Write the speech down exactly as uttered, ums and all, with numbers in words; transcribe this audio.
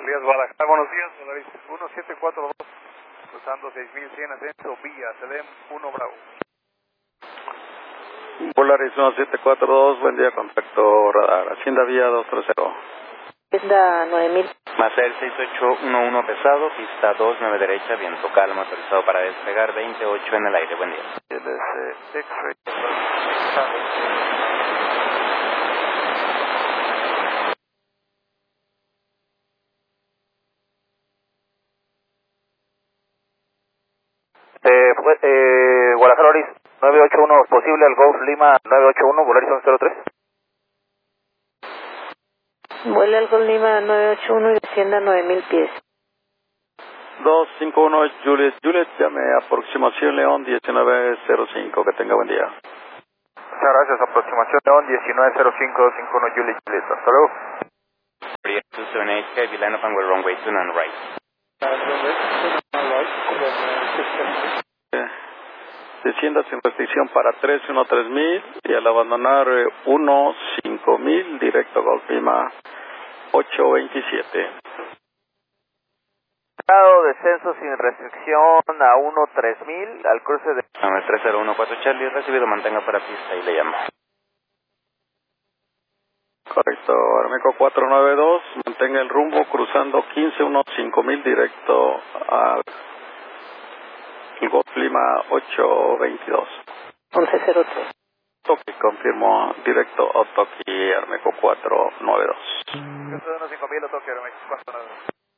Elías Guadalajara, buenos días, Polaris uno siete cuatro dos, cruzando seis mil cien, ascenso, vía, Selem uno Bravo. Polaris uno siete cuatro dos, buen día, contacto radar, Hacienda Vía dos tres cero. Hacienda nueve mil. Macer seis ocho uno uno pesado, pista dos nueve derecha, viento calmo, autorizado para despegar, veintiocho en el aire, buen día. L S X-Ray. Eh, fue, eh, Guadalajara Oris nueve ocho uno, posible al Golf Lima nueve ocho uno, Volaris once cero tres. Vuela al Gol Lima nueve ocho uno y descienda nueve mil pies. dos cinco uno Juliet, Juliet, llame aproximación León diecinueve cero cinco, que tenga buen día. Muchas gracias, aproximación León diecinueve cero cinco cinco uno Juliet, Juliet, hasta luego. two seven eight, heavy line up and we're runway two nine right. Eh, Descienda sin restricción para tres uno tres mil y al abandonar eh, uno cinco mil, directo Golf Lima ocho veintisiete. Grado descenso sin restricción a uno tres mil al cruce de... tres cero uno cuatro Charlie, recibido, mantenga para pista y le llamo. Correcto, Armeco cuatro nueve dos, mantenga el rumbo cruzando quince uno cinco mil directo al Golf Lima ocho veintidós. once cero tres. Toki, confirmo directo Otoki Armeco cuatro nueve dos. uno cinco mil, Otoki, cuatro nueve dos.